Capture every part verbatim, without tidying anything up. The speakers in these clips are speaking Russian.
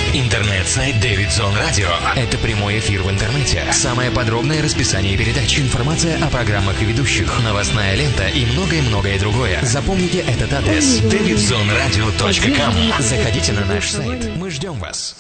Интернет-сайт Davidson Radio. Это прямой эфир в интернете. Самое подробное расписание передач, информация о программах и ведущих, новостная лента и многое-многое другое. Запомните этот адрес: дэвидсон радио точка ком. Заходите на наш сайт. Мы ждем вас.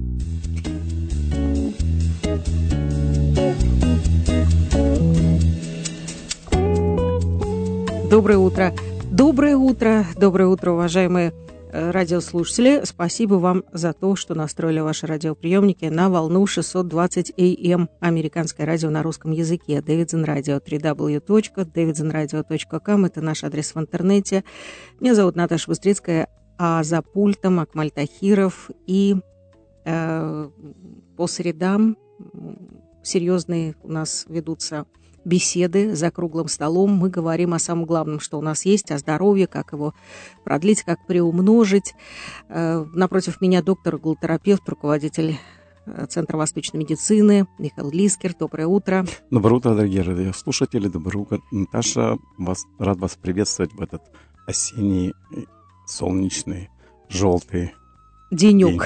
Доброе утро. Доброе утро. Доброе утро, уважаемые радиослушатели. Спасибо вам за то, что настроили ваши радиоприемники на волну шестьсот двадцать эй эм. Американское радио на русском языке. Davidson Radio. дабл ю дабл ю дабл ю точка дэвидсон радио точка ком. Это наш адрес в интернете. Меня зовут Наташа Быстрицкая, а за пультом Акмаль Тахиров. И э, по средам серьезные у нас ведутся беседы за круглым столом. Мы говорим о самом главном, что у нас есть, о здоровье, как его продлить, как приумножить. Напротив меня доктор-глотерапевт, руководитель Центра восточной медицины Михаил Лискер. Доброе утро. Доброе утро, дорогие радиослушатели. Доброе утро, Наташа. Вас, рад вас приветствовать в этот осенний, солнечный, желтый денек.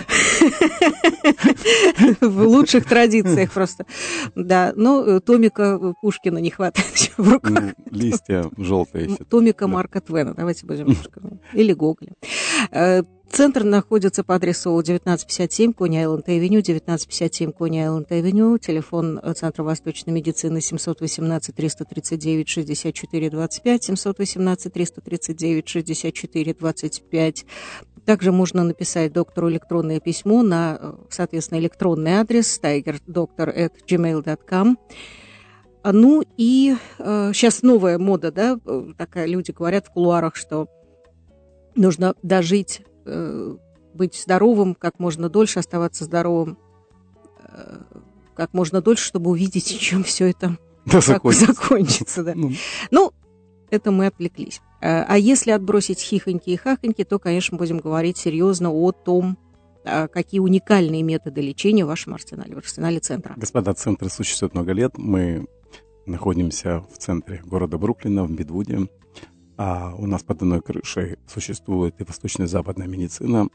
В лучших традициях просто. Да, но томика Пушкина не хватает в руках. Листья желтые. Томика Марка Твена. Давайте будем немножко. Или Гоголя. Центр находится по адресу девятнадцать пятьдесят семь Кони-Айленд-Авеню, девятнадцать пятьдесят семь Кони-Айленд-Авеню. Телефон Центра восточной медицины семь один восемь триста тридцать девять шестьдесят четыре двадцать пять, семь один восемь триста тридцать девять шестьдесят четыре двадцать пять. Также можно написать доктору электронное письмо на, соответственно, электронный адрес тайгер доктор эт джимейл точка ком. Ну и э, сейчас новая мода, да, такая, люди говорят в кулуарах, что нужно дожить, э, быть здоровым как можно дольше, оставаться здоровым э, как можно дольше, чтобы увидеть, чем все это да, закончится. закончится. Да. Ну. ну, это мы отвлеклись. А если отбросить хихоньки и хахоньки, то, конечно, будем говорить серьезно о том, какие уникальные методы лечения в вашем арсенале, в арсенале центра. Господа, центр существует много лет. Мы находимся в центре города Бруклина, в Мидвуде. А у нас под одной крышей существует и восточная и западная медицина,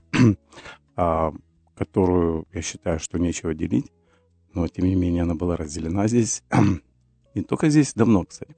которую, я считаю, что нечего делить. Но, тем не менее, она была разделена здесь. Не только здесь, давно, кстати.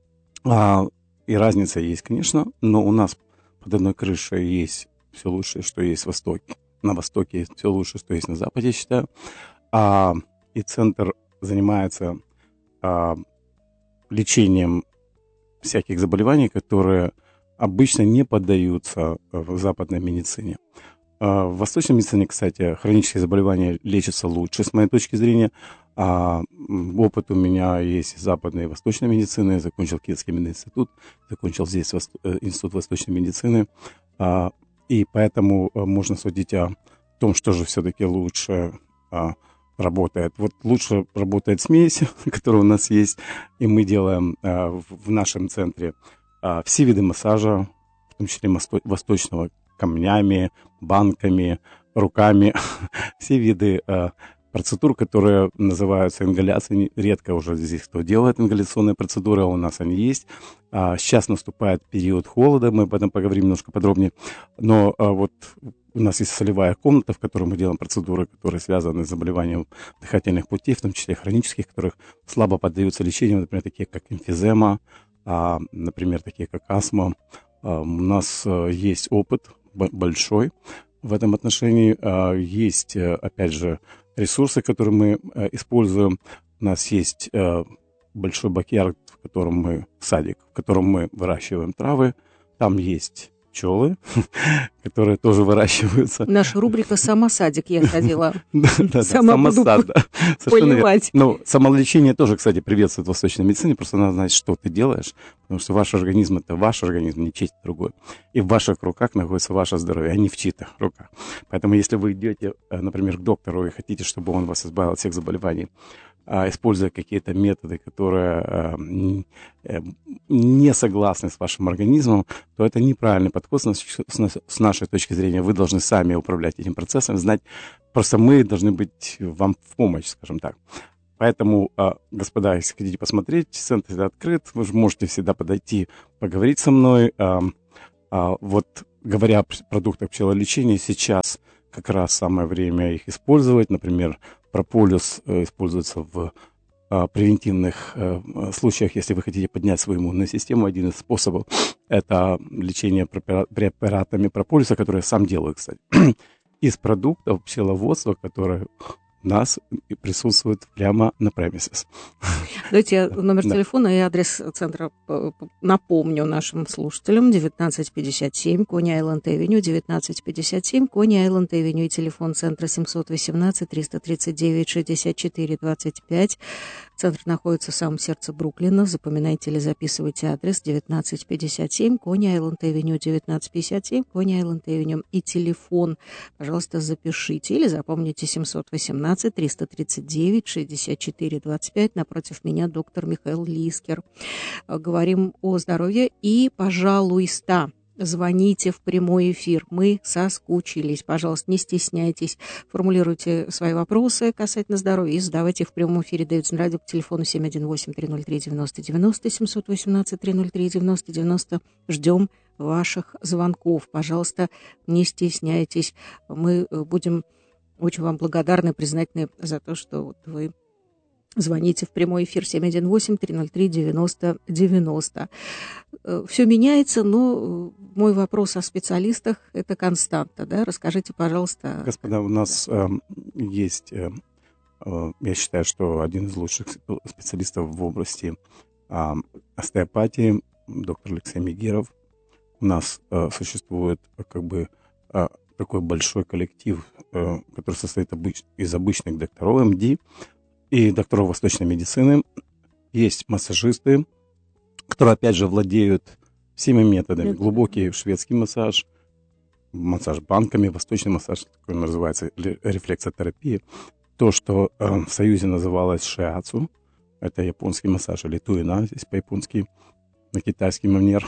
И разница есть, конечно, но у нас под одной крышей есть все лучшее, что есть в Востоке. На Востоке есть все лучшее, что есть на Западе, я считаю. А, и центр занимается а, лечением всяких заболеваний, которые обычно не поддаются в западной медицине. А, в восточной медицине, кстати, хронические заболевания лечатся лучше, с моей точки зрения. А, опыт у меня есть западной и восточной медицины. Я закончил Киевский мединститут, закончил здесь Восто... Институт восточной медицины. А, и поэтому можно судить о том, что же все-таки лучше а, работает. Вот лучше работает смесь, которая у нас есть, и мы делаем а, в, в нашем центре а, все виды массажа, в том числе масто... восточного, камнями, банками, руками, все виды а, процедур, которые называются ингаляцией. Редко уже здесь кто делает ингаляционные процедуры, а у нас они есть. А, сейчас наступает период холода, мы об этом поговорим немножко подробнее. Но а, вот у нас есть солевая комната, в которой мы делаем процедуры, которые связаны с заболеванием дыхательных путей, в том числе хронических, которых слабо поддаются лечению, например, такие как эмфизема, а, например, такие как астма. А, у нас а, есть опыт большой в этом отношении. А, есть, опять же, ресурсы, которые мы э, используем. У нас есть э, большой бакьярд, в котором мы, садик, в котором мы выращиваем травы. Там есть пчелы, которые тоже выращиваются. Наша рубрика «Самосадик» я ходила. Сама буду поливать. Ну, самолечение тоже, кстати, приветствует в восточной медицине. Просто надо знать, что ты делаешь. Потому что ваш организм – это ваш организм, не чей-то другой. И в ваших руках находится ваше здоровье, а не в чьих-то руках. Поэтому если вы идете, например, к доктору и хотите, чтобы он вас избавил от всех заболеваний, используя какие-то методы, которые не согласны с вашим организмом, то это неправильный подход с нашей точки зрения. Вы должны сами управлять этим процессом, знать. Просто мы должны быть вам в помощь, скажем так. Поэтому, господа, если хотите посмотреть, центр открыт, вы же можете всегда подойти, поговорить со мной. Вот говоря о продуктах пчелолечения, сейчас как раз самое время их использовать. Например, прополис используется в превентивных случаях, если вы хотите поднять свою иммунную систему. Один из способов – это лечение препаратами прополиса, которые сам делаю, кстати, из продуктов пчеловодства, которые у нас присутствуют прямо на премисис. Давайте я номер телефона и адрес центра напомню нашим слушателям. девятнадцать пятьдесят семь Кони-Айленд-Авеню, девятнадцать пятьдесят семь Кони-Айленд-Авеню и телефон центра семьсот восемнадцать триста тридцать девять шестьдесят четыре двадцать пять. Центр находится в самом сердце Бруклина. Запоминайте или записывайте адрес девятнадцать пятьдесят семь Кони-Айленд-Авеню, девятнадцать пятьдесят семь Кони-Айленд-Авеню и телефон, пожалуйста, запишите или запомните семьсот восемнадцать триста тридцать девять шестьдесят четыре двадцать пять. Напротив меня доктор Михаил Лискер. Говорим о здоровье и, пожалуйста, звоните в прямой эфир. Мы соскучились. Пожалуйста, не стесняйтесь. Формулируйте свои вопросы касательно здоровья и задавайте их в прямом эфире Дэвидсон радио по телефону семь один восемь три ноль три девяносто девяносто, семьсот восемнадцать три ноль три девяносто девяносто. Ждем ваших звонков. Пожалуйста, не стесняйтесь. Мы будем очень вам благодарны, признательны за то, что вот вы звоните в прямой эфир семь один восемь три ноль три девяносто девяносто. Все меняется, но мой вопрос о специалистах – это константа. Да? Расскажите, пожалуйста. Господа, у нас э, есть, э, э, я считаю, что один из лучших специалистов в области э, остеопатии, доктор Алексей Мегеров. У нас э, существует как бы э, такой большой коллектив, э, который состоит обыч... из обычных докторов эм ди, и докторов восточной медицины. Есть массажисты, которые, опять же, владеют всеми методами. Это... Глубокий шведский массаж, массаж банками, восточный массаж, такой называется рефлексотерапия. То, что э, в Союзе называлось шиацу, это японский массаж, или туина, здесь по-японски, на китайский манер.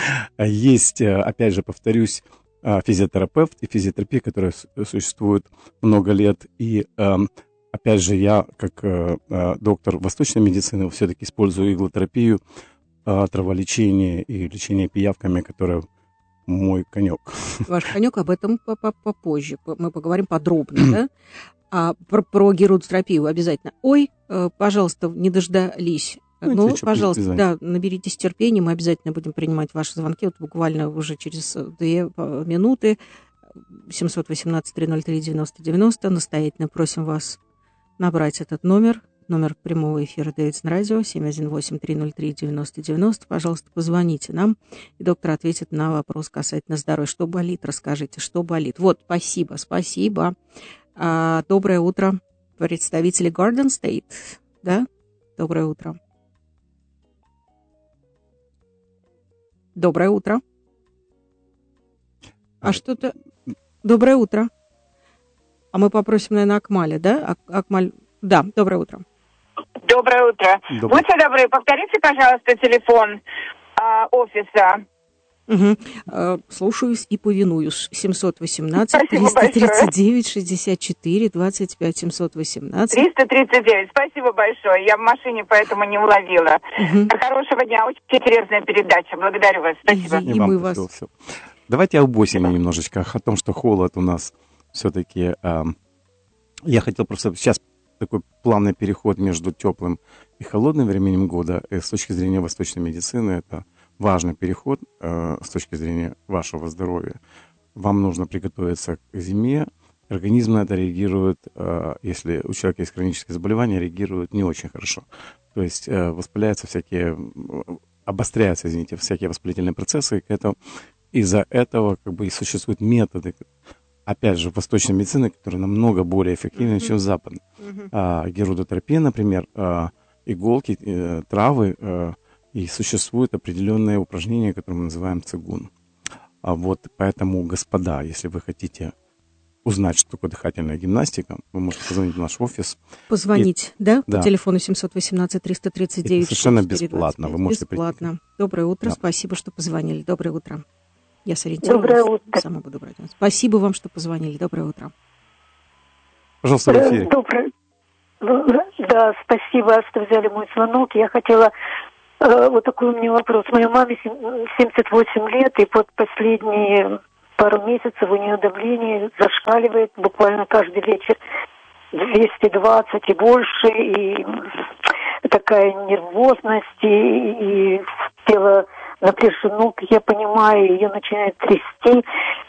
Есть, опять же, повторюсь, физиотерапевт и физиотерапия, которая существует много лет. И опять же, я, как э, доктор восточной медицины, все-таки использую иглотерапию, э, траволечение и лечение пиявками, которое мой конек. Ваш конек, об этом попозже. Мы поговорим подробно, да? А про, про герудотерапию обязательно. Ой, э, пожалуйста, не дождались. Ну, ну пожалуйста, да, наберитесь терпения, мы обязательно будем принимать ваши звонки. Вот буквально уже через две минуты. семьсот восемнадцать три ноль три девяносто девяносто. Настоятельно просим вас набрать этот номер, номер прямого эфира Дэвидсон радио, семь один восемь три ноль три девяносто девяносто. Пожалуйста, позвоните нам, и доктор ответит на вопрос касательно здоровья. Что болит, расскажите, что болит. Вот, спасибо, спасибо. А, доброе утро, представители Garden State, да? Доброе утро. Доброе утро. А что-то... Доброе утро. А мы попросим, наверное, Акмаля, да? Акмаль... Да, доброе утро. Доброе утро. Доброе. Будьте добры, повторите, пожалуйста, телефон э, офиса. Угу. Э, слушаюсь и повинуюсь. семьсот восемнадцать триста тридцать девять шестьдесят четыре двадцать пять. семьсот восемнадцать триста тридцать девять. Спасибо большое. Я в машине, поэтому не уловила. Угу. Хорошего дня. Очень интересная передача. Благодарю вас. Спасибо. И, и мы вас... Все. Давайте об осени немножечко, о том, что холод у нас все-таки... Э, я хотел просто сейчас такой плавный переход между теплым и холодным временем года. И с точки зрения восточной медицины это важный переход э, с точки зрения вашего здоровья. Вам нужно приготовиться к зиме. Организм на это реагирует, э, если у человека есть хронические заболевания, реагирует не очень хорошо. То есть э, воспаляются всякие, обостряются, извините, всякие воспалительные процессы. Это, из-за этого как бы и существуют методы, опять же, восточной медицины, которые намного более эффективны, mm-hmm. чем западная. Mm-hmm. А, герудотерапия, например, а, иголки, а, травы, а, и существуют определенные упражнения, которые мы называем цигун. А вот поэтому, господа, если вы хотите узнать, что такое дыхательная гимнастика, вы можете позвонить в наш офис. Позвонить, и, да? да? По телефону семьсот восемнадцать триста тридцать девять. Это совершенно бесплатно. Вы можете бесплатно. Прийти. Доброе утро, да. Спасибо, что позвонили. Доброе утро. Я сориентировалась. Доброе утро. Сама буду брать. Спасибо вам, что позвонили. Доброе утро. Пожалуйста, в эфире. Доброе. Да, спасибо, что взяли мой звонок. Я хотела... Э, вот такой у меня вопрос. Моей маме семьдесят восемь лет, и вот последние пару месяцев у нее давление зашкаливает буквально каждый вечер двести двадцать и больше, и такая нервозность, и, и тело напряжено, я понимаю, ее начинает трясти.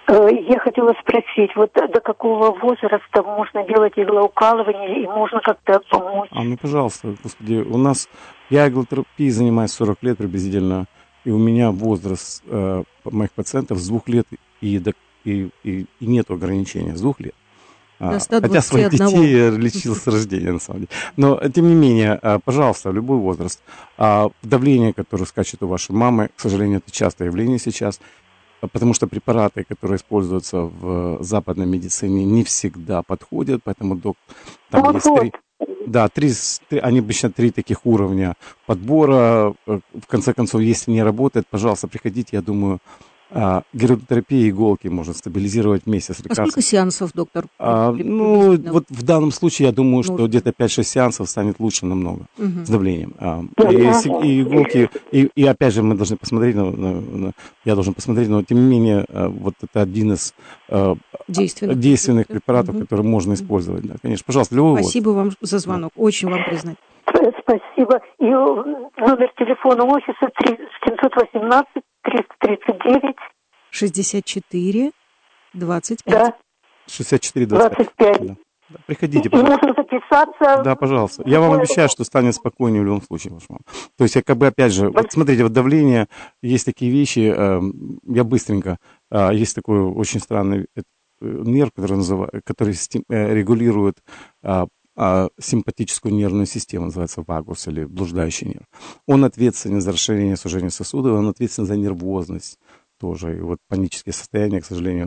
Я хотела спросить, вот до какого возраста можно делать иглоукалывание, и можно как-то помочь? А, ну, пожалуйста, господи, у нас, я иглотерапией занимаюсь сорок лет приблизительно, и у меня возраст э, моих пациентов с двух лет, и, до, и, и, и нет ограничения с двух лет. А, хотя своих детей я лечил с рождения, на самом деле. Но, тем не менее, пожалуйста, любой возраст. А давление, которое скачет у вашей мамы, к сожалению, это частое явление сейчас, потому что препараты, которые используются в западной медицине, не всегда подходят, поэтому док, там вот есть вот. три... Да, три, три, они обычно три таких уровня подбора. В конце концов, если не работает, пожалуйста, приходите, я думаю... А, герудотерапия, иголки можно стабилизировать вместе с лекарством. А сколько сеансов, доктор? А, ну, вот в данном случае я думаю, что Нужно. где-то пять-шесть сеансов станет лучше намного угу. с давлением. А, и, и иголки, и, и опять же мы должны посмотреть, на, на, на, я должен посмотреть, но тем не менее, вот это один из а, действенных, действенных препаратов, угу. которые можно использовать. Да, конечно, пожалуйста, любой Спасибо вам за звонок, да. Очень вам признать. Спасибо. И номер телефона офиса семьсот восемнадцать триста тридцать девять шестьдесят четыре двадцать пять. Да. шестьдесят четыре двадцать пять. Да. Да. Приходите, пожалуйста. Можно записаться. Да, пожалуйста. Я вам обещаю, что станет спокойнее в любом случае, ваша мама. То есть, я как бы, опять же, вот смотрите, вот давление, есть такие вещи, э, я быстренько, э, есть такой очень странный нерв, который, называют, который стим, э, регулирует э, симпатическую нервную систему, называется вагус или блуждающий нерв. Он ответственен за расширение и сужение сосудов, он ответственен за нервозность тоже. И вот панические состояния, к сожалению,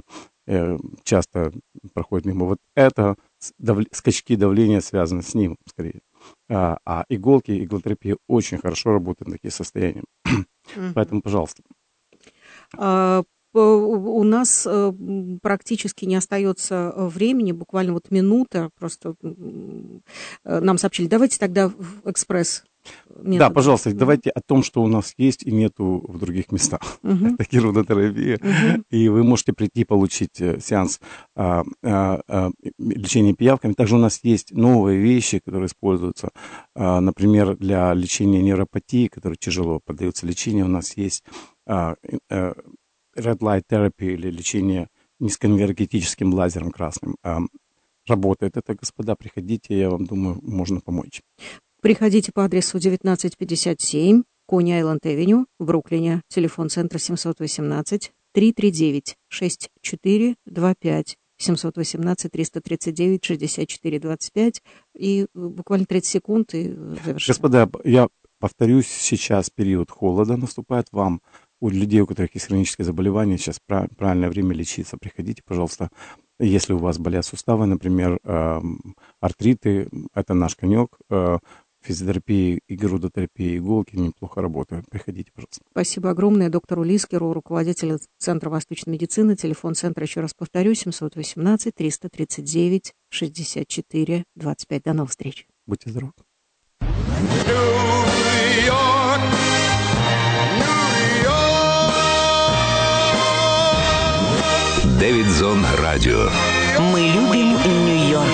часто проходят мимо. Вот это дав... скачки давления связаны с ним, скорее. А, а иголки, иглотерапия очень хорошо работает на такие состояния. Mm-hmm. Поэтому, пожалуйста. Uh... У нас практически не остается времени, буквально вот минута, просто нам сообщили. Давайте тогда в экспресс. Метод. Да, пожалуйста, mm-hmm. давайте о том, что у нас есть и нету в других местах. Mm-hmm. Это герудотерапия. Mm-hmm. И вы можете прийти получить сеанс а, а, а, лечения пиявками. Также у нас есть новые вещи, которые используются, а, например, для лечения нейропатии, которые тяжело поддаются лечению. У нас есть а, а, Red Light Therapy или лечение низкоэнергетическим лазером красным. А, работает это, господа, приходите, я вам думаю, можно помочь. Приходите по адресу девятнадцать пятьдесят семь Кони-Айленд-Эвеню в Бруклине. Телефон центра семьсот восемнадцать триста тридцать девять шестьдесят четыре двадцать пять. семьсот восемнадцать триста тридцать девять шестьдесят четыре двадцать пять. И буквально тридцать секунд и завершим. Господа, я повторюсь, сейчас период холода наступает вам. У людей, у которых есть хроническое заболевание, сейчас правильное время лечиться. Приходите, пожалуйста. Если у вас болят суставы, например, э, артриты, это наш конек. Э, физиотерапия и герудотерапия, иголки неплохо работают. Приходите, пожалуйста. Спасибо огромное доктору Лискеру, руководителю Центра восточной медицины. Телефон центра, еще раз повторю, семьсот восемнадцать триста тридцать девять шестьдесят четыре двадцать пять. До новых встреч. Будьте здоровы. Дэвидсон Радио. Мы любим Нью-Йорк.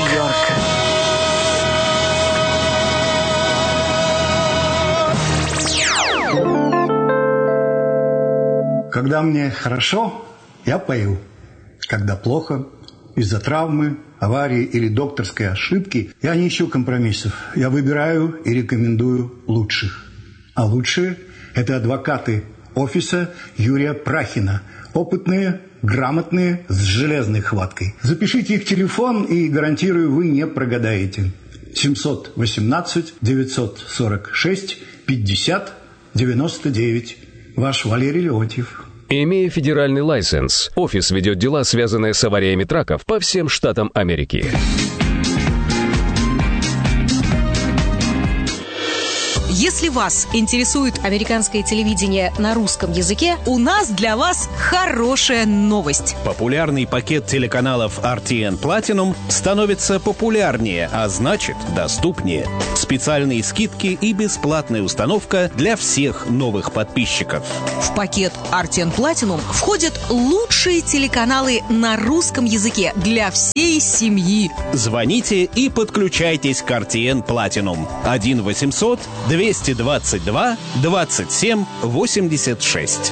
Когда мне хорошо, я пою. Когда плохо, из-за травмы, аварии или докторской ошибки, я не ищу компромиссов. Я выбираю и рекомендую лучших. А лучшие – это адвокаты офиса Юрия Прахина. Опытные, грамотные, с железной хваткой. Запишите их телефон, и, гарантирую, вы не прогадаете. семьсот восемнадцать девятьсот сорок шесть пятьдесят девяносто девять. Ваш Валерий Леонтьев. Имея федеральный лайсенс, офис ведет дела, связанные с авариями траков по всем штатам Америки. Если вас интересует американское телевидение на русском языке, у нас для вас хорошая новость. Популярный пакет телеканалов ар ти эн Platinum становится популярнее, а значит, доступнее. Специальные скидки и бесплатная установка для всех новых подписчиков. В пакет ар ти эн Platinum входят лучшие телеканалы на русском языке для всей семьи. Звоните и подключайтесь к ар ти эн Platinum. один восемьсот двести двадцать два двадцать семь восемьдесят шесть.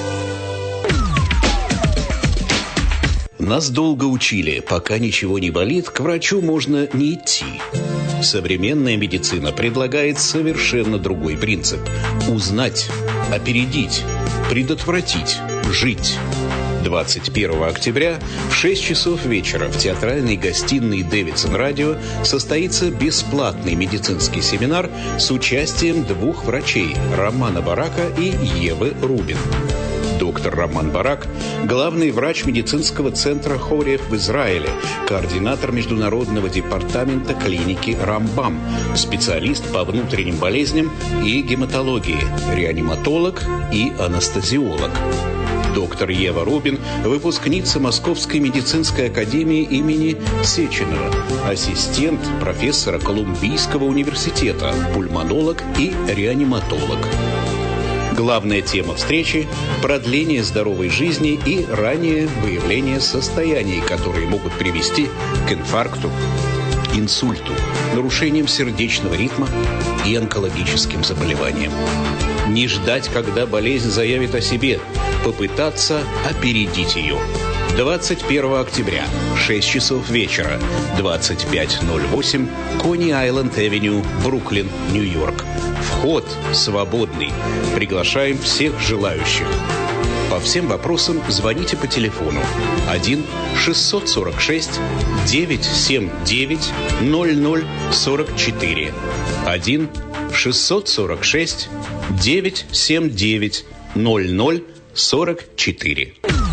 Нас долго учили, пока ничего не болит, к врачу можно не идти. Современная медицина предлагает совершенно другой принцип. Узнать, опередить, предотвратить, жить. двадцать первого октября в шесть часов вечера в театральной гостиной Дэвидсон Радио состоится бесплатный медицинский семинар с участием двух врачей – Романа Барака и Евы Рубин. Доктор Роман Барак – главный врач медицинского центра Хорев в Израиле, координатор международного департамента клиники Рамбам, специалист по внутренним болезням и гематологии, реаниматолог и анестезиолог. Доктор Ева Рубин – выпускница Московской медицинской академии имени Сеченова, ассистент профессора Колумбийского университета, пульмонолог и реаниматолог. Главная тема встречи – продление здоровой жизни и раннее выявление состояний, которые могут привести к инфаркту, инсульту, нарушениям сердечного ритма и онкологическим заболеваниям. Не ждать, когда болезнь заявит о себе, попытаться опередить ее. двадцать первого октября, шесть часов вечера, двадцать пять ноль восемь, Кони-Айленд-Эвеню, Бруклин, Нью-Йорк. Вход свободный. Приглашаем всех желающих. По всем вопросам звоните по телефону один шестьсот сорок шесть девятьсот семьдесят девять ноль ноль сорок четыре. один шестьсот сорок шесть девятьсот семьдесят девять ноль ноль сорок четыре.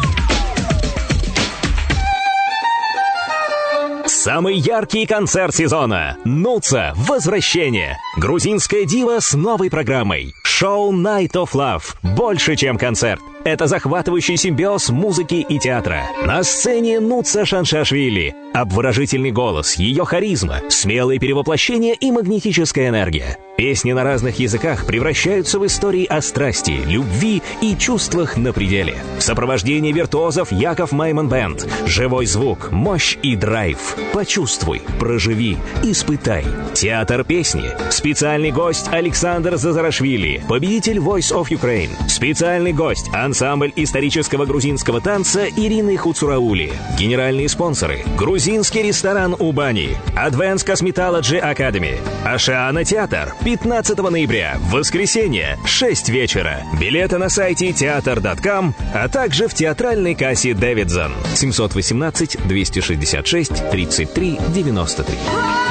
Самый яркий концерт сезона. Нуца. Возвращение. Грузинская дива с новой программой. Шоу Night of Love. Больше, чем концерт. Это захватывающий симбиоз музыки и театра. На сцене Нуца Шаншашвили. Обворожительный голос, ее харизма, смелые перевоплощения и магнетическая энергия. Песни на разных языках превращаются в истории о страсти, любви и чувствах на пределе. В сопровождении виртуозов Яков Майман Бэнд. Живой звук, мощь и драйв. Почувствуй, проживи, испытай. Театр песни. Специальный гость Александр Зазарашвили, победитель Voice of Ukraine. Специальный гость ансамбль исторического грузинского танца Ирины Хуцураули. Генеральные спонсоры. Грузинский ресторан Убани. Advanced Cosmetology Academy. Ашиана театр. пятнадцатого ноября. Воскресенье. шесть вечера. Билеты на сайте театр точка ком, а также в театральной кассе Дэвидсон. семь один восемь двести шестьдесят шесть тридцать три девяносто три.